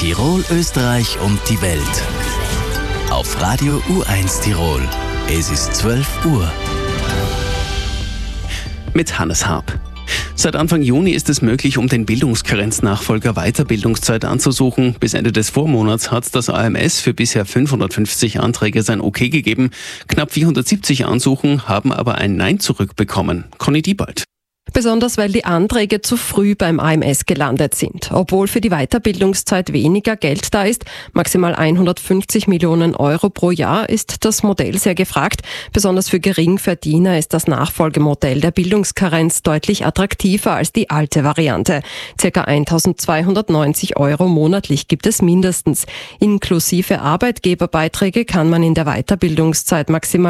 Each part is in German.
Tirol, Österreich und die Welt. Auf Radio U1 Tirol. Es ist 12 Uhr. Mit Hannes Harp. Seit Anfang Juni ist es möglich, um den Bildungskarenznachfolger Weiterbildungszeit anzusuchen. Bis Ende des Vormonats hat das AMS für bisher 550 Anträge sein Okay gegeben. Knapp 470 Ansuchen haben aber ein Nein zurückbekommen. Conny Diebald. Besonders weil die Anträge zu früh beim AMS gelandet sind. Obwohl für die Weiterbildungszeit weniger Geld da ist, maximal 150 Millionen Euro pro Jahr, ist das Modell sehr gefragt. Besonders für Geringverdiener ist das Nachfolgemodell der Bildungskarenz deutlich attraktiver als die alte Variante. Circa 1.290 Euro monatlich gibt es mindestens. Inklusive Arbeitgeberbeiträge kann man in der Weiterbildungszeit maximal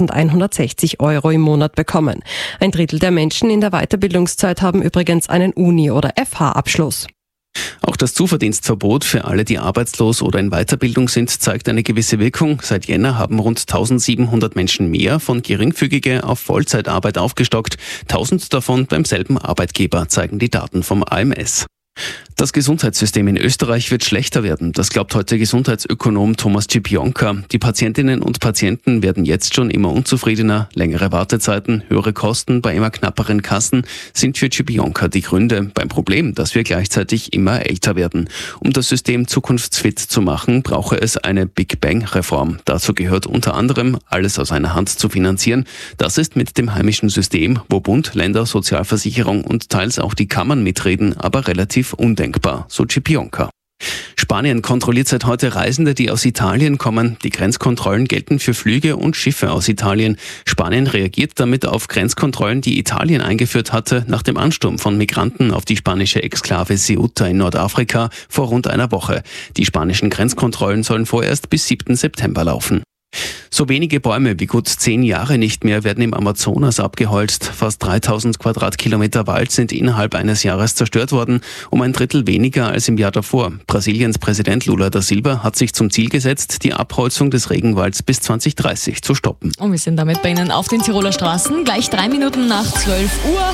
2.160 Euro im Monat bekommen. Ein Drittel der Menschen in der Weiterbildungszeit haben übrigens einen Uni- oder FH-Abschluss. Auch das Zuverdienstverbot für alle, die arbeitslos oder in Weiterbildung sind, zeigt eine gewisse Wirkung. Seit Jänner haben rund 1.700 Menschen mehr von Geringfügige auf Vollzeitarbeit aufgestockt. 1.000 davon beim selben Arbeitgeber, zeigen die Daten vom AMS. Das Gesundheitssystem in Österreich wird schlechter werden. Das glaubt heute Gesundheitsökonom Thomas Cipionka. Die Patientinnen und Patienten werden jetzt schon immer unzufriedener. Längere Wartezeiten, höhere Kosten bei immer knapperen Kassen sind für Cipionka die Gründe. Beim Problem, dass wir gleichzeitig immer älter werden. Um das System zukunftsfit zu machen, brauche es eine Big Bang-Reform. Dazu gehört unter anderem, alles aus einer Hand zu finanzieren. Das ist mit dem heimischen System, wo Bund, Länder, Sozialversicherung und teils auch die Kammern mitreden, aber relativ undenkbar, so Cipionka. Spanien kontrolliert seit heute Reisende, die aus Italien kommen. Die Grenzkontrollen gelten für Flüge und Schiffe aus Italien. Spanien reagiert damit auf Grenzkontrollen, die Italien eingeführt hatte, nach dem Ansturm von Migranten auf die spanische Exklave Ceuta in Nordafrika vor rund einer Woche. Die spanischen Grenzkontrollen sollen vorerst bis 7. September laufen. So wenige Bäume wie gut 10 Jahre nicht mehr werden im Amazonas abgeholzt. Fast 3.000 Quadratkilometer Wald sind innerhalb eines Jahres zerstört worden, um ein Drittel weniger als im Jahr davor. Brasiliens Präsident Lula da Silva hat sich zum Ziel gesetzt, die Abholzung des Regenwalds bis 2030 zu stoppen. Und wir sind damit bei Ihnen auf den Tiroler Straßen. Gleich 3 Minuten nach 12 Uhr.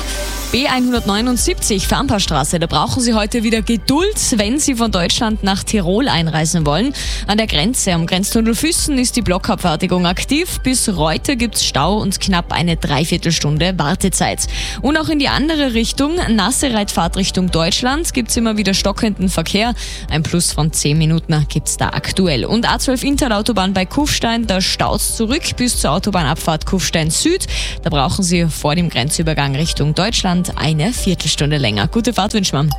B179 Fernpassstraße, da brauchen Sie heute wieder Geduld, wenn Sie von Deutschland nach Tirol einreisen wollen. An der Grenze am Grenztunnel Füssen ist die Blockabfertigung aktiv. Bis Reute gibt's Stau und knapp eine Dreiviertelstunde Wartezeit. Und auch in die andere Richtung, Nassereitfahrt Richtung Deutschland, gibt's immer wieder stockenden Verkehr. Ein Plus von 10 Minuten gibt's da aktuell. Und A12 Interautobahn bei Kufstein, da staut's zurück bis zur Autobahnabfahrt Kufstein Süd. Da brauchen Sie vor dem Grenzübergang Richtung Deutschland eine Viertelstunde länger. Gute Fahrt wünschen wir.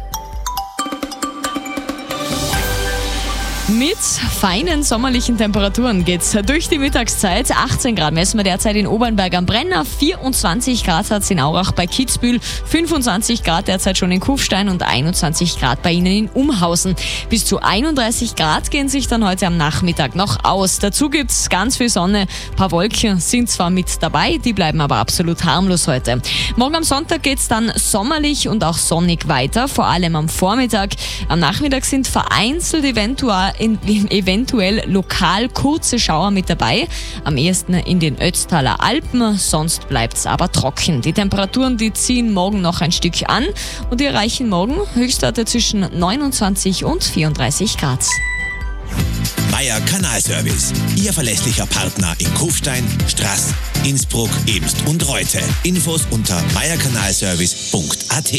Mit feinen sommerlichen Temperaturen geht's durch die Mittagszeit. 18 Grad messen wir derzeit in Obernberg am Brenner, 24 Grad hat's in Aurach bei Kitzbühel, 25 Grad derzeit schon in Kufstein und 21 Grad bei Ihnen in Umhausen. Bis zu 31 Grad gehen sich dann heute am Nachmittag noch aus. Dazu gibt's ganz viel Sonne, ein paar Wolken sind zwar mit dabei, die bleiben aber absolut harmlos heute. Morgen am Sonntag geht's dann sommerlich und auch sonnig weiter, vor allem am Vormittag. Am Nachmittag sind vereinzelt eventuell lokal kurze Schauer mit dabei. Am ehesten in den Ötztaler Alpen, sonst bleibt's aber trocken. Die Temperaturen, die ziehen morgen noch ein Stück an und die erreichen morgen Höchstwerte zwischen 29 und 34 Grad. Meier Kanalservice, Ihr verlässlicher Partner in Kufstein, Straß, Innsbruck, Ebenst und Reute. Infos unter meierkanalservice.at.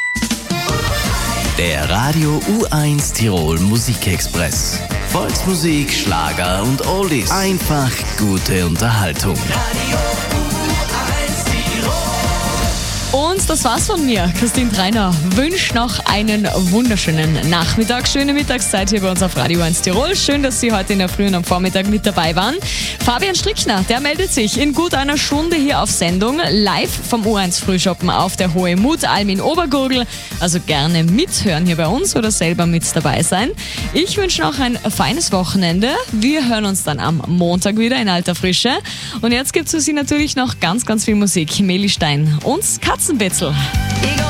Der Radio U1 Tirol Musikexpress. Volksmusik, Schlager und Oldies. Einfach gute Unterhaltung. Und das war's von mir. Christine Treiner wünscht noch einen wunderschönen Nachmittag. Schöne Mittagszeit hier bei uns auf Radio 1 Tirol. Schön, dass Sie heute in der Früh und am Vormittag mit dabei waren. Fabian Strickner, der meldet sich in gut einer Stunde hier auf Sendung. Live vom U1 Frühschoppen auf der Hohe Mutalm in Obergurgl. Also gerne mithören hier bei uns oder selber mit dabei sein. Ich wünsche noch ein feines Wochenende. Wir hören uns dann am Montag wieder in alter Frische. Und jetzt gibt's für Sie natürlich noch ganz, ganz viel Musik. Meli Stein und Katzenbetzel.